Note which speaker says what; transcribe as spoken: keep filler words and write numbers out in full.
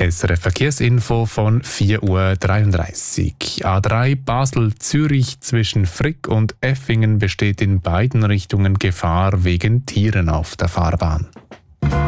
Speaker 1: S R F Verkehrsinfo von vier Uhr dreiunddreißig. A drei Basel-Zürich zwischen Frick und Effingen besteht in beiden Richtungen Gefahr wegen Tieren auf der Fahrbahn.